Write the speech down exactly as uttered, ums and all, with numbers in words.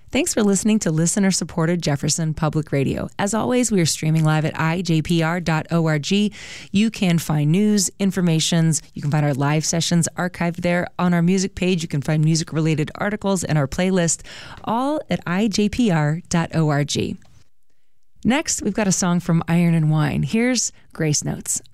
Thanks for listening to listener-supported Jefferson Public Radio. As always, we are streaming live at I J P R dot org. You can find news, informations. You can find our live sessions archived there. On our music page, you can find music-related articles and our playlist, all at I J P R dot org. Next, we've got a song from Iron and Wine. Here's Grace Notes.